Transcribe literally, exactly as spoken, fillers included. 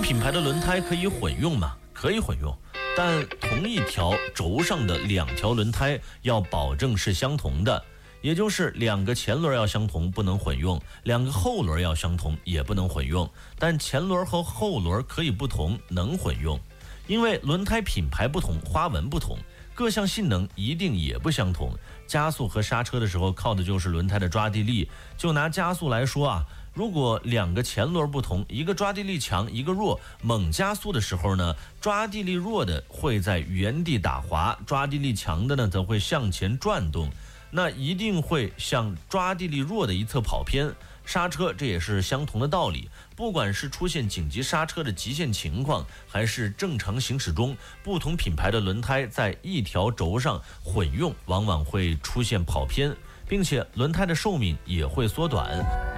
品牌的轮胎可以混用吗？可以混用，但同一条轴上的两条轮胎要保证是相同的，也就是两个前轮要相同，不能混用；两个后轮要相同，也不能混用。但前轮和后轮可以不同，能混用。因为轮胎品牌不同，花纹不同，各项性能一定也不相同。加速和刹车的时候靠的就是轮胎的抓地力。就拿加速来说啊，如果两个前轮不同，一个抓地力强，一个弱，猛加速的时候呢，抓地力弱的会在原地打滑，抓地力强的呢则会向前转动，那一定会向抓地力弱的一侧跑偏。刹车这也是相同的道理，不管是出现紧急刹车的极限情况，还是正常行驶中，不同品牌的轮胎在一条轴上混用，往往会出现跑偏，并且轮胎的寿命也会缩短。